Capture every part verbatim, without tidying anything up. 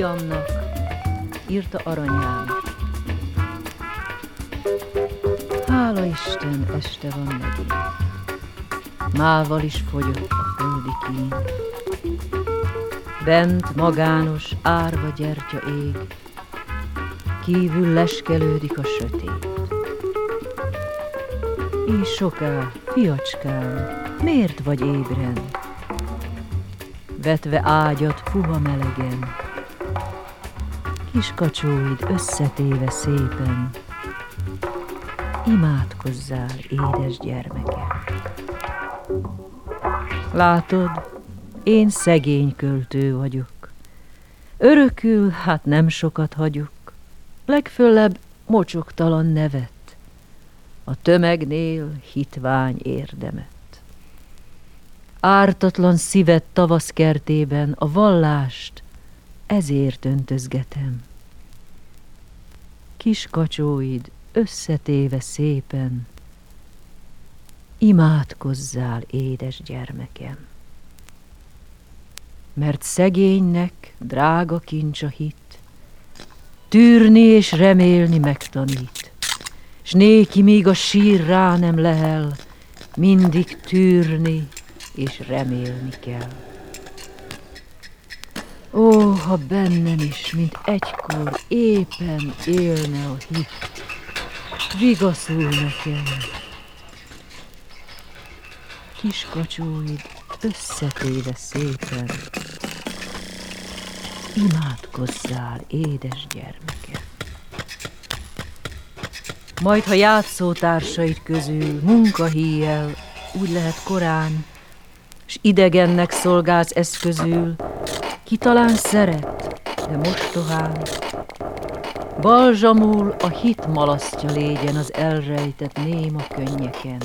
fiamnak, írta Arany János. Hála Isten, este van megint. Mával is fogyott a földi kín. Bent magános árva gyertya ég, kívül leskelődik a sötét. Isoká, fiacskám, miért vagy ébren? Vetve ágyat puha melegen, kiskacsóid összetéve szépen, imádkozzál, édes gyermekem. Látod, én szegény költő vagyok, örökül hát nem sokat hagyok, legföllebb mocsoktalan nevet, a tömegnél hitvány érdemet. Ártatlan szíved tavasz kertében a vallást ezért öntözgetem. Kis kacsóid összetéve szépen, imádkozzál, édes gyermekem. Mert szegénynek drága kincs a hit, tűrni és remélni megtanít, s néki míg a sír rá nem lehel, mindig tűrni és remélni kell. Ó, ha bennem is, mint egykor éppen élne a hit, vigaszul nekem. Kis kacsóid összetéve szépen, imádkozzál, édes gyermekem. Majd, ha játszótársaid közül munkahíjjel úgy lehet korán, s idegennek szolgálsz eszközül, ki talán szeret, de mostohán, balzsamul a hit malasztja légyen az elrejtett néma könnyeken.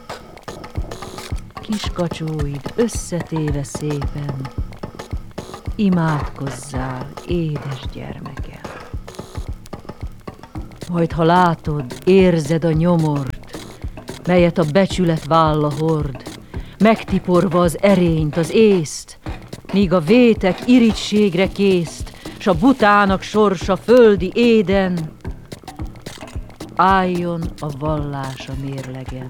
Kis kacsóid összetéve szépen, imádkozzál, édes gyermekem. Majd, ha látod, érzed a nyomort, melyet a becsület válla hord, megtiporva az erényt, az észt, míg a vétek irigységre készt, s a butának sorsa földi éden, álljon a vallás a mérlegen.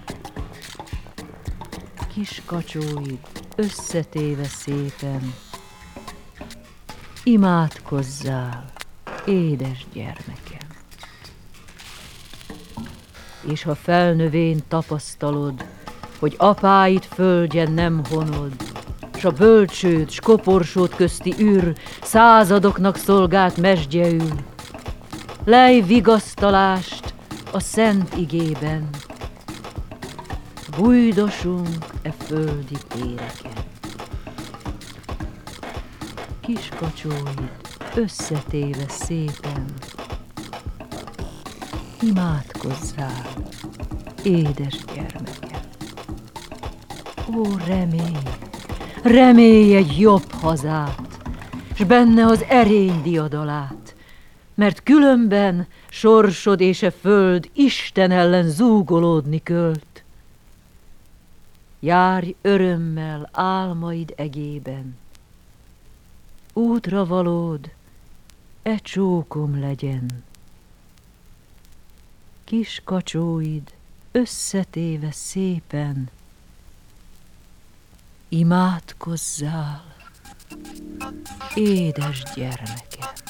Kis kacsóid összetéve szépen, imádkozzál, édes gyermekem. És ha felnövén tapasztalod, hogy apáid földjen nem honod, s a bölcsőd, s koporsód közti űr századoknak szolgált mesdjeül, lej vigasztalást a szent igében, bújdosunk e földi téreken. Kis kacsóid összetéve szépen, imádkozzál, édes gyermekem. Ó, remélj, remélj egy jobb hazát, s benne az erény diadalát, mert különben sorsod és e föld Isten ellen zúgolódni költ. Járj örömmel álmaid egében, útra valód e csókom legyen. Kis kacsóid összetéve szépen, imádkozzál, édes gyermekem.